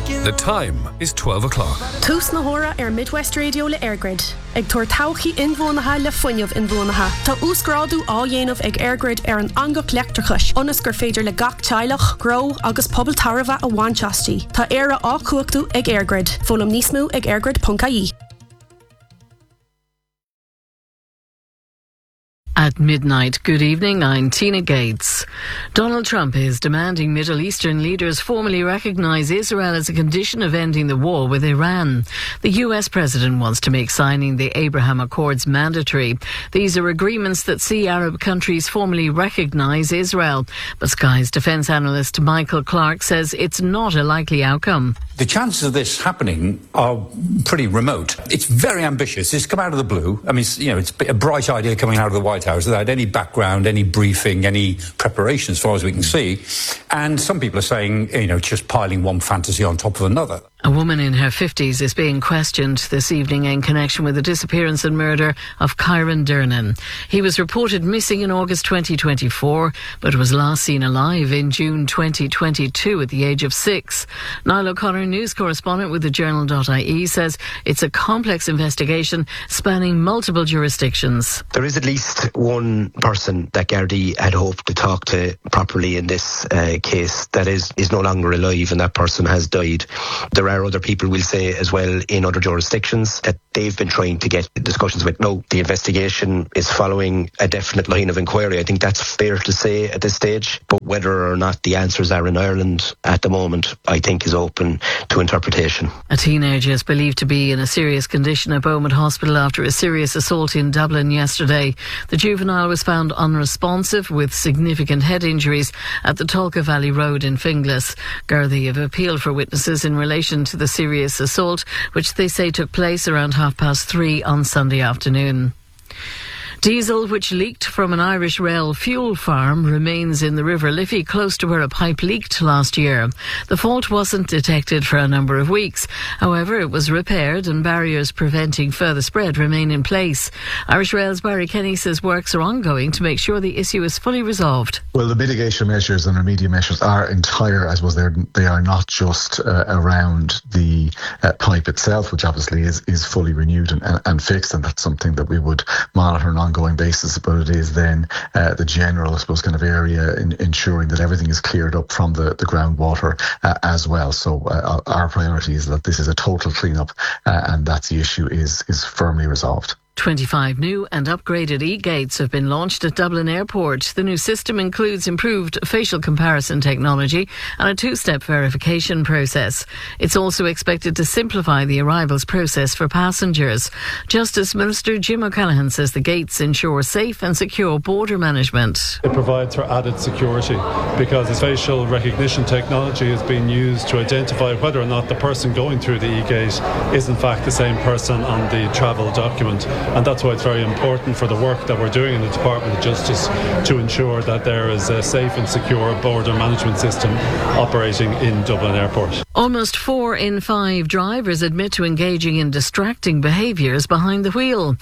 The time is 12 o'clock. Tús na hora Midwest Radio le Airgrid. Ag tuair tauchaí inmhónatha le fuinneamh inmhónatha. Tá úsgráadú á dhéanamh ag Airgrid an angach leachtarchais. Onas gur féidir le gach teilech, gró agus pobl tarbha a bhainteastí. Tá éire á cuachtú ag Airgrid. Fólam níos mó ag airgrid.ie. At midnight, good evening, I'm Tina Gates. Donald Trump is demanding Middle Eastern leaders formally recognise Israel as a condition of ending the war with Iran. The US president wants to make signing the Abraham Accords mandatory. These are agreements that see Arab countries formally recognise Israel. But Sky's defence analyst Michael Clark says it's not a likely outcome. The chances of this happening are pretty remote. It's very ambitious. It's come out of the blue. I mean, it's a bright idea coming out of the White House without any background, any briefing, any preparation as far as we can see. And some people are saying, just piling one fantasy on top of another. A woman in her 50s is being questioned this evening in connection with the disappearance and murder of Kyron Dernan. He was reported missing in August 2024, but was last seen alive in June 2022 at the age of 6. Niall O'Connor, news correspondent with the Journal.ie, says it's a complex investigation spanning multiple jurisdictions. There is at least one person that Gardaí had hoped to talk to properly in this case that is no longer alive, and that person has died. There are other people, we'll say, as well in other jurisdictions that they've been trying to get discussions with. No, the investigation is following a definite line of inquiry. I think that's fair to say at this stage. But whether or not the answers are in Ireland at the moment, I think is open to interpretation. A teenager is believed to be in a serious condition at Beaumont Hospital after a serious assault in Dublin yesterday. The juvenile was found unresponsive with significant head injuries at the Tolka Valley Road in Finglas. Gardaí have appealed for witnesses in relation to the serious assault, which they say took place around 3:30 on Sunday afternoon. Diesel, which leaked from an Irish Rail fuel farm, remains in the River Liffey, close to where a pipe leaked last year. The fault wasn't detected for a number of weeks. However, it was repaired and barriers preventing further spread remain in place. Irish Rail's Barry Kenny says works are ongoing to make sure the issue is fully resolved. Well, the mitigation measures and remedial measures are entire, I suppose. They are not just around the pipe itself, which obviously is fully renewed and fixed, and that's something that we would monitor on an ongoing basis, but it is then the general, I suppose, kind of area in ensuring that everything is cleared up from the groundwater as well. So our priority is that this is a total clean-up and that the issue is firmly resolved. 25 new and upgraded e-gates have been launched at Dublin Airport. The new system includes improved facial comparison technology and a two-step verification process. It's also expected to simplify the arrivals process for passengers. Justice Minister Jim O'Callaghan says the gates ensure safe and secure border management. It provides for added security because the facial recognition technology is being used to identify whether or not the person going through the e-gate is in fact the same person on the travel document. And that's why it's very important for the work that we're doing in the Department of Justice to ensure that there is a safe and secure border management system operating in Dublin Airport. Almost 4 in 5 drivers admit to engaging in distracting behaviours behind the wheel.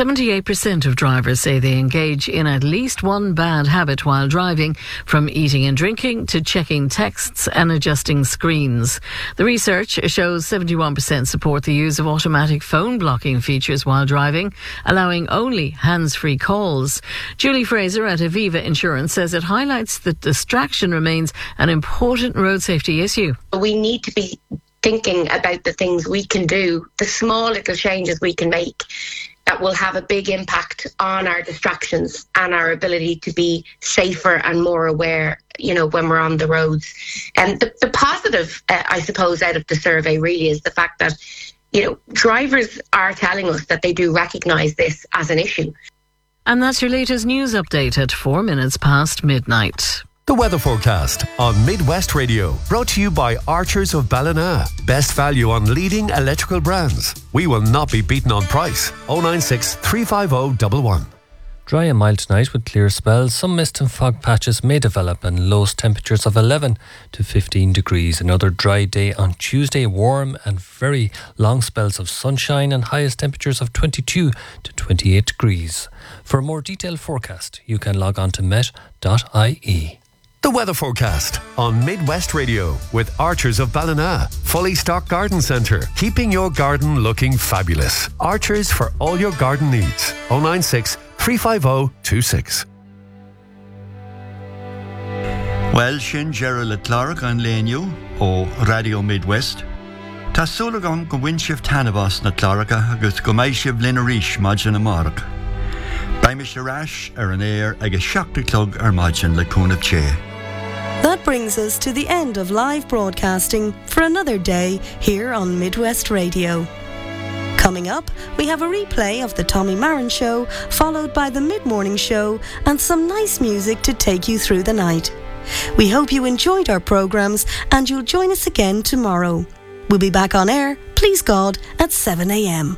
78% of drivers say they engage in at least one bad habit while driving, from eating and drinking to checking texts and adjusting screens. The research shows 71% support the use of automatic phone blocking features while driving, allowing only hands-free calls. Julie Fraser at Aviva Insurance says it highlights that distraction remains an important road safety issue. We need to be thinking about the things we can do, the small little changes we can make that will have a big impact on our distractions and our ability to be safer and more aware, when we're on the roads. And the positive, I suppose, out of the survey really is the fact that drivers are telling us that they do recognise this as an issue. And that's your latest news update at 4 minutes past midnight. The weather forecast on Midwest Radio, brought to you by Archers of Ballina. Best value on leading electrical brands. We will not be beaten on price. 096 350 111. Dry and mild tonight with clear spells. Some mist and fog patches may develop and lowest temperatures of 11 to 15 degrees. Another dry day on Tuesday, warm and very long spells of sunshine and highest temperatures of 22 to 28 degrees. For a more detailed forecast, you can log on to met.ie. The weather forecast on Midwest Radio with Archers of Ballina. Fully stocked garden centre, keeping your garden looking fabulous. Archers for all your garden needs. 096 350 26. Well, sin Gerald le Clark an léniu ó Radio Midwest. Tá súlagam go winship tanabas na Clarka agus go maisib linarish majin amark. By Mr. Rash an air agus shakti clug majin le cúnab che. That brings us to the end of live broadcasting for another day here on Midwest Radio. Coming up, we have a replay of the Tommy Marin Show, followed by the mid-morning show and some nice music to take you through the night. We hope you enjoyed our programmes and you'll join us again tomorrow. We'll be back on air, please God, at 7 a.m.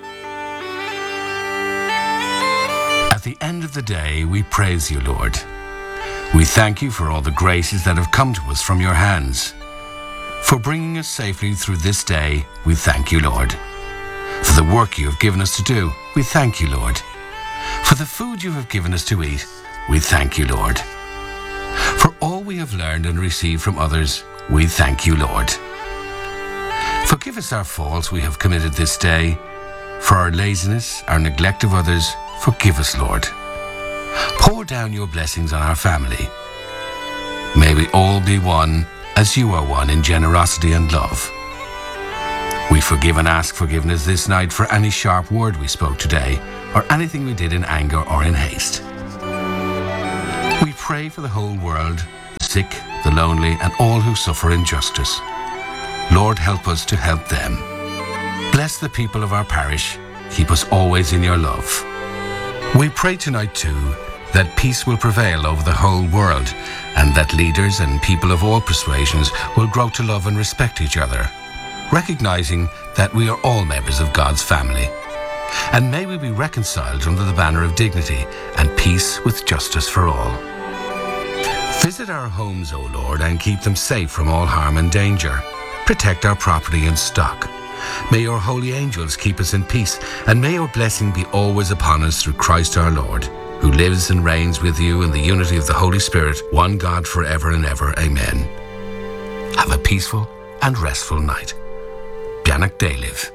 At the end of the day, we praise you, Lord. We thank you for all the graces that have come to us from your hands. For bringing us safely through this day, we thank you, Lord. For the work you have given us to do, we thank you, Lord. For the food you have given us to eat, we thank you, Lord. For all we have learned and received from others, we thank you, Lord. Forgive us our faults we have committed this day. For our laziness, our neglect of others, forgive us, Lord. Pour down your blessings on our family. May we all be one as you are one in generosity and love. We forgive and ask forgiveness this night for any sharp word we spoke today or anything we did in anger or in haste. We pray for the whole world, the sick, the lonely, and all who suffer injustice. Lord, help us to help them. Bless the people of our parish. Keep us always in your love. We pray tonight too that peace will prevail over the whole world and that leaders and people of all persuasions will grow to love and respect each other, recognizing that we are all members of God's family. And may we be reconciled under the banner of dignity and peace with justice for all. Visit our homes, O Lord, and keep them safe from all harm and danger. Protect our property and stock. May your holy angels keep us in peace, and may your blessing be always upon us through Christ our Lord, who lives and reigns with you in the unity of the Holy Spirit, one God forever and ever. Amen. Have a peaceful and restful night. Bianach Daliv.